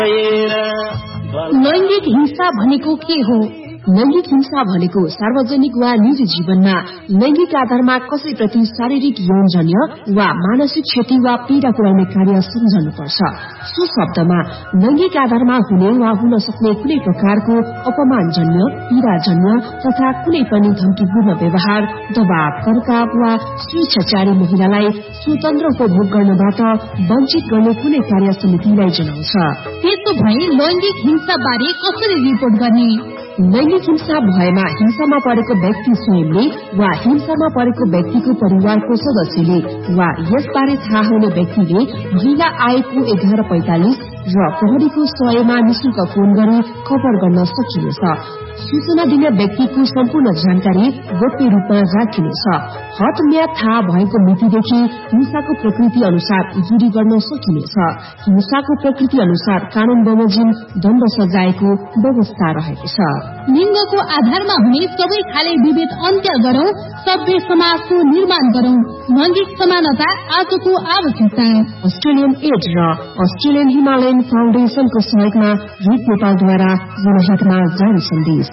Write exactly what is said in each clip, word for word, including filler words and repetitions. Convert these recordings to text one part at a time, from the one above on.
लैंगिक हिंसा भनेको के हो? लैंगिक हिंसा भनेको सार्वजनिक वा निजी जीवनमा लैंगिक आधारमा कसैप्रति शारीरिक यौनजन्य वा मानसिक क्षति वा पीड़ा पुर्याउने कार्य सम्झनुपर्छ। सो शब्दमा लैंगिक आधारमा हुने वा हुन सक्ने कुनै प्रकारको अपमानजन्य, पीड़ाजन्य तथा कुनै पनि धम्कीपूर्ण व्यवहार, दबाव, कर्काव वा स्वेच्छाचारी महिलालाई स्वतन्त्र उपभोग गर्नबाट वञ्चित गर्ने कुनै कार्य समितिलाई जनाउँछ। त्यसो भए लैंगिक हिंसा बारे कसरी रिपोर्ट गर्ने? लैंगिक हिंसा भएमा हिंसामा परेको व्यक्ति स्वयंले वा हिंसामा परेको व्यक्तिको परिवारको सदस्यले वा यसबारे थाहा हुने व्यक्तिले महिला आएको एघार पैंतालिस र प्रहरीको सयमा निशुल्क फोन गरी खबर गर्न सकिनेछ। सूचना दिने व्यक्तिको सम्पूर्ण जानकारी गोप्य रूपमा राखिनेछ। हद म्याद थाहा भएको मितिदेखि हिंसाको प्रकृति अनुसार जुरी गर्न सकिनेछ। हिंसाको प्रकृति अनुसार कानून बमोजिम दण्ड सजायको व्यवस्था रहेको छ। लिंगको आधारमा हुने सबै खाले विभेद अन्त्य गरौं, सभ्य समाजको निर्माण गरौं। लैंगिक समानता आजको आवश्यकता। अस्ट्रेलियन एड र अस्ट्रेलियन हिमालयन फाउन्डेशनको सहयोगमा रूप नेपालद्वारा जनहितमा जारी सन्देश।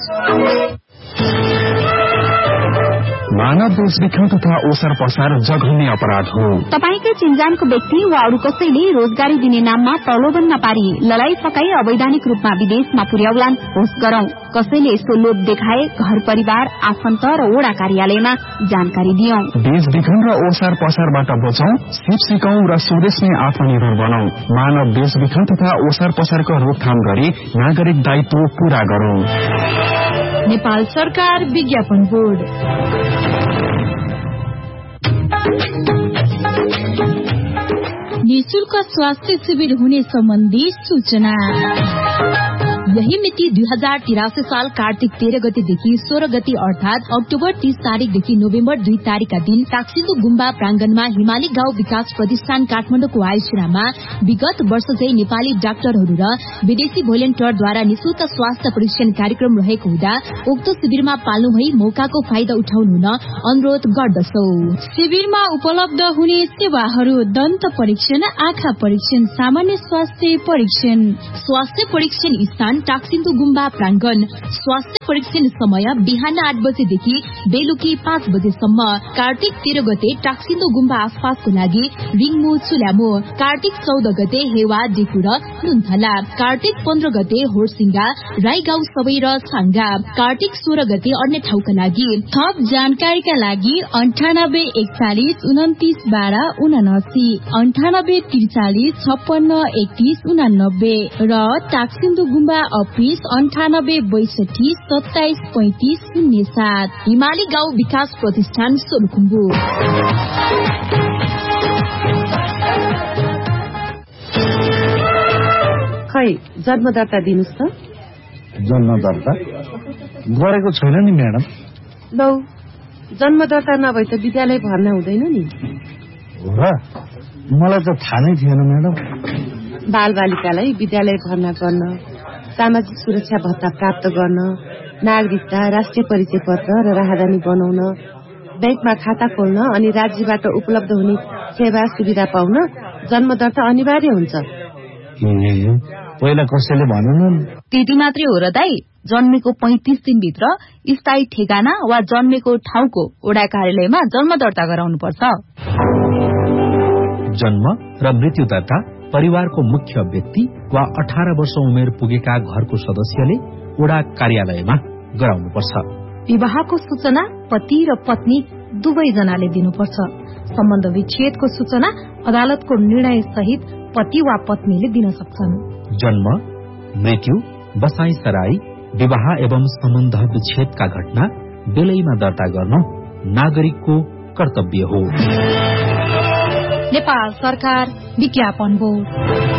मानव बेचबिखन तथा ओसार पसार जघन्य अपराध हो। तपाईकै चिन्जानको व्यक्ति वा अरू कसैले रोजगारी दिने नाममा प्रलोभन नपारी लडाई फकाई अवैधानिक रूपमा विदेशमा पुर्याउलान् होस् गरौं। कसैले यस्तो लोभ देखाए घर परिवार, आफन्त र वडा कार्यालयमा जानकारी दियौं। बेचबिखन र ओसार पसारबाट बचौं, सिप सिकौं र स्वदेशमै आत्मनिर्भर बनौं। मानव बेचबिखन तथा ओसार पसारको रोकथाम गरी नागरिक दायित्व पूरा गरौं। नेपाल सरकार विज्ञापन बोर्ड। निःशुल्क स्वास्थ्य शिविर हुने सम्बन्धी सूचना। यही मिति दुई हजार तिरासी साल कार्तिक तेह्र गतेदेखि सोह्र गते अर्थात अक्टोबर तीस तारीकदेखि नोभेम्बर दुई तारीकका दिन टाक्सिन्दो गुम्बा प्रांगणमा हिमाली गाउँ विकास प्रतिष्ठान काठमाडौँको आयोजनामा विगत वर्ष झै नेपाली डाक्टरहरू र विदेशी भोलिन्टियरद्वारा निशुल्क स्वास्थ्य परीक्षण कार्यक्रम रहेको हुँदा उक्त शिविरमा पाल्नु भई मौकाको फाइदा उठाउनु हुन अनुरोध गर्दछौ। शिविरमा उपलब्ध हुने सेवाहरू दन्त परीक्षण, आँखा परीक्षण, सामान्य स्वास्थ्य परीक्षण। स्वास्थ्य परीक्षण स्थान टाक्सिन्दो गुम्बा प्रांगण। स्वास्थ्य परीक्षण समय बिहान आठ बजेदेखि बेलुकी पाँच बजेसम्म। कार्तिक तेह्र गते टाक्सिन्दो गुम्बा आसपासको लागि रिङमु, चुल्यामु। कार्तिक चौध गते हेवा, डेकु र नुन्थला। कार्तिक पन्ध्र गते होरसिंगा, राई गाउँ सबै र छाङ्गा। कार्तिक सोह्र गते अन्य ठाउँका लागि। थप जानकारीका लागि अन्ठानब्बे एकचालिस उन्तिस बाह्र उनासी, अन्ठानब्बे त्रिचालिस छप्पन्न एकतीस उनानब्बे र टाक्सिन्दो गुम्बा अफिस अन्ठानब्बे बैसठी सत्ताइस पैंतिस शून्य सात। हिमाली गाउँ विकास प्रतिष्ठान सोलुखुम्बु। खै जन्म दर्ता दिनुस् त। जन्म दर्ता गरेको छैन नि म्याडम। लौ जन्म दर्ता नभए त विद्यालय भर्ना हुँदैन नि। हो र, मलाई त थाहा नै थिएन म्याडम। बाल बालिकालाई विद्यालय भर्ना गर्न, सामाजिक सुरक्षा भत्ता प्राप्त गर्न, नागरिकता, राष्ट्रिय परिचय पत्र र राहदानी बनाउन, बैंकमा खाता खोल्न अनि राज्यबाट उपलब्ध हुने सेवा सुविधा पाउन जन्म दर्ता अनिवार्य हुन्छ। पहिला कसैले भनेन। त्यति मात्रै हो र दाई? जन्मेको पैंतिस दिनभित्र स्थायी ठेगाना वा जन्मेको ठाउँको वडा कार्यालयमा जन्म दर्ता गराउनु पर्छ। जन्म र मृत्यु दर्ता परिवारको मुख्य व्यक्ति वा अठार वर्ष उमेर पुगेका घरको सदस्यले वडा कार्यालयमा गराउनुपर्छ। विवाहको सूचना पति र पत्नी दुवैजनाले दिनुपर्छ। सम्बन्ध विच्छेदको सूचना अदालतको निर्णय सहित पति वा पत्नीले दिन सक्छन्। जन्म, मृत्यु, बसाई सराई, विवाह एवं सम्बन्ध विच्छेदका घटना बेलैमा दर्ता गर्न नागरिकको कर्तव्य हो। नेपाल सरकार विज्ञापन बोर्ड।